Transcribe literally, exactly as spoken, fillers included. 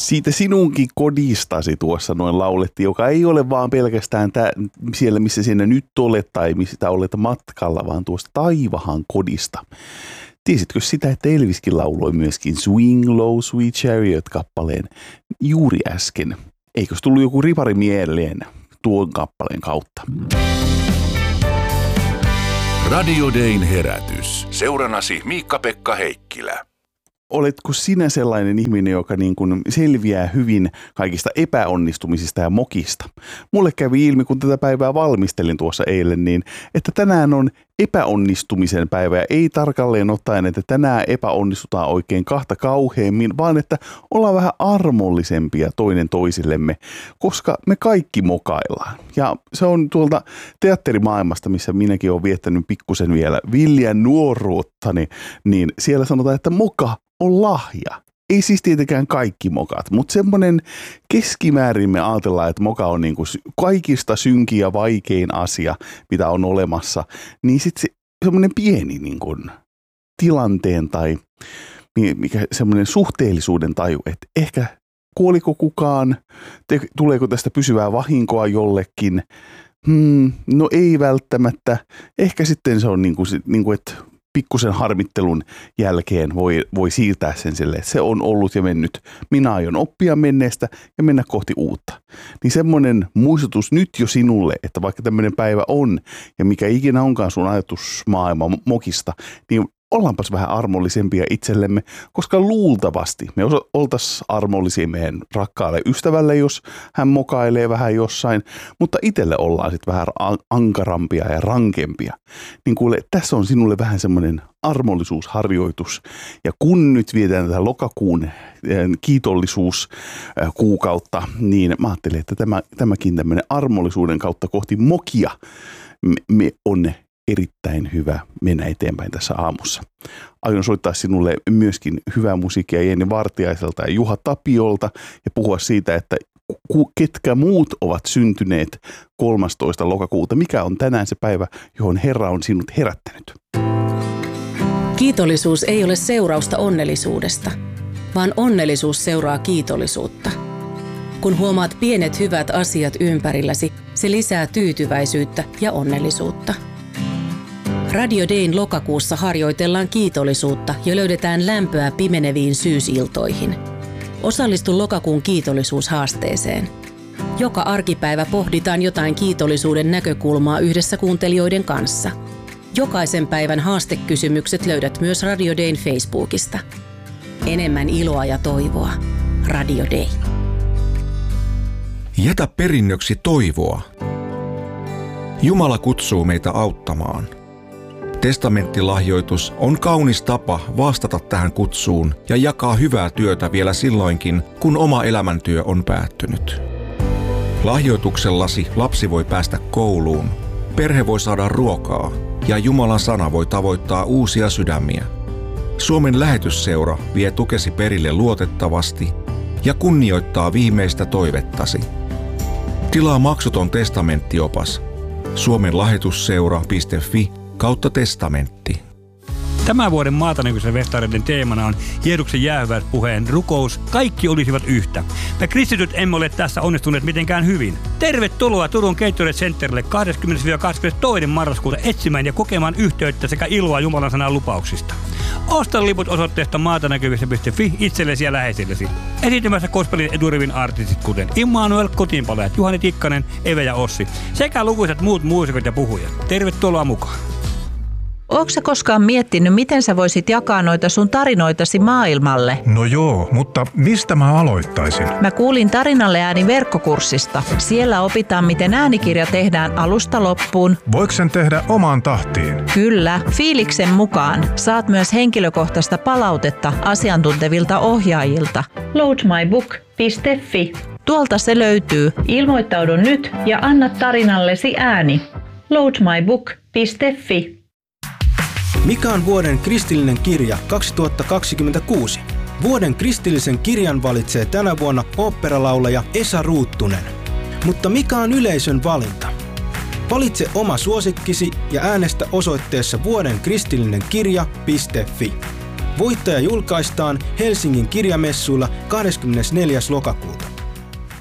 Siitä sinunkin kodistasi tuossa noin laulettiin, joka ei ole vaan pelkästään tää, siellä, missä sinä nyt olet tai missä olet matkalla, vaan tuosta taivahan kodista. Tiesitkö sitä, että Elviskin lauloi myöskin Swing Low Sweet Chariot-kappaleen juuri äsken? Eikös tullut joku ripari mieleen tuon kappaleen kautta? Radio Dayn herätys. Seuranasi Miikka-Pekka Heikkilä. Oletko sinä sellainen ihminen, joka niin kuin selviää hyvin kaikista epäonnistumisista ja mokista? Mulle kävi ilmi, kun tätä päivää valmistelin tuossa eilen, niin että tänään on epäonnistumisen päivä ja ei tarkalleen ottaen, että tänään epäonnistutaan oikein kahta kauheammin, vaan että ollaan vähän armollisempia toinen toisillemme, koska me kaikki mokaillaan. Ja se on tuolta teatterimaailmasta, missä minäkin olen viettänyt pikkusen vielä villiä nuoruuttani, niin siellä sanotaan, että moka on lahja. Ei siis tietenkään kaikki mokat, mutta semmoinen keskimäärin me ajatellaan, että moka on niin kuin kaikista synkin ja vaikein asia, mitä on olemassa. Niin sitten se, semmoinen pieni niin kuin tilanteen tai mikä, semmoinen suhteellisuuden taju, että ehkä kuoliko kukaan, te, tuleeko tästä pysyvää vahinkoa jollekin, hmm, no ei välttämättä. Ehkä sitten se on niin kuin, niin kuin että pikkusen harmittelun jälkeen voi, voi siirtää sen silleen, että se on ollut ja mennyt. Minä aion oppia menneestä ja mennä kohti uutta. Niin semmoinen muistutus nyt jo sinulle, että vaikka tämmöinen päivä on ja mikä ikinä onkaan sun ajatusmaailma mokista, niin ollaanpas vähän armollisempia itsellemme, koska luultavasti me oltaisiin armollisia meidän rakkaalle ystävälle, jos hän mokailee vähän jossain, mutta itselle ollaan sitten vähän ankarampia ja rankempia. Niin kuule, tässä on sinulle vähän semmoinen armollisuusharjoitus. Ja kun nyt vietään tätä lokakuun kiitollisuuskuukautta, niin mä ajattelin, että tämä, tämäkin tämmöinen armollisuuden kautta kohti mokia me, me on erittäin hyvä mennä eteenpäin tässä aamussa. Aion soittaa sinulle myöskin hyvää musiikkia Jenni Vartiaiselta ja Juha Tapiolta ja puhua siitä, että ketkä muut ovat syntyneet kolmastoista lokakuuta. Mikä on tänään se päivä, johon Herra on sinut herättänyt? Kiitollisuus ei ole seurausta onnellisuudesta, vaan onnellisuus seuraa kiitollisuutta. Kun huomaat pienet hyvät asiat ympärilläsi, se lisää tyytyväisyyttä ja onnellisuutta. Radio Dayn lokakuussa harjoitellaan kiitollisuutta ja löydetään lämpöä pimeneviin syysiltoihin. Osallistu lokakuun kiitollisuushaasteeseen. Joka arkipäivä pohditaan jotain kiitollisuuden näkökulmaa yhdessä kuuntelijoiden kanssa. Jokaisen päivän haastekysymykset löydät myös Radio Dayn Facebookista. Enemmän iloa ja toivoa. Radio Day. Jätä perinnöksi toivoa. Jumala kutsuu meitä auttamaan. Testamenttilahjoitus on kaunis tapa vastata tähän kutsuun ja jakaa hyvää työtä vielä silloinkin, kun oma elämäntyö on päättynyt. Lahjoituksellasi lapsi voi päästä kouluun, perhe voi saada ruokaa ja Jumalan sana voi tavoittaa uusia sydämiä. Suomen lähetysseura vie tukesi perille luotettavasti ja kunnioittaa viimeistä toivettasi. Tilaa maksuton testamenttiopas suomenlähetysseura piste fi kautta testamentti. Tämän vuoden Maatanäkyisen festareiden teemana on Jeesuksen jäähyväispuheen rukous. Kaikki olisivat yhtä. Me kristityt emme ole tässä onnistuneet mitenkään hyvin. Tervetuloa Turun Gatorade Centerille kahdeskymmenes kahdeskymmenestoinen marraskuuta etsimään ja kokemaan yhteyttä sekä iloa Jumalan sanan lupauksista. Osta liput osoitteesta maatanäkyvissä piste fi itsellesi ja läheisillesi. Esiintymässä gospelin edurivin artistit kuten Immanuel, Kotiinpalajat, Juhani Tikkanen, Eve ja Ossi sekä lukuisat muut muusikot ja puhujat. Tervetuloa mukaan. Ootko sä koskaan miettinyt, miten sä voisit jakaa noita sun tarinoitasi maailmalle? No joo, mutta mistä mä aloittaisin? Mä kuulin Tarinalle ääni verkkokurssista. Siellä opitaan, miten äänikirja tehdään alusta loppuun. Voiko sen tehdä omaan tahtiin? Kyllä, fiiliksen mukaan. Saat myös henkilökohtaista palautetta asiantuntevilta ohjaajilta. load my book piste fi. Tuolta se löytyy. Ilmoittaudu nyt ja anna tarinallesi ääni. load my book piste fi. Mikä on vuoden kristillinen kirja kaksituhattakaksikymmentäkuusi? Vuoden kristillisen kirjan valitsee tänä vuonna oopperalaulaja Esa Ruuttunen. Mutta mikä on yleisön valinta? Valitse oma suosikkisi ja äänestä osoitteessa vuoden kristillinen kirja piste fi. Voittaja julkaistaan Helsingin kirjamessuilla kahdeskymmenesneljäs lokakuuta.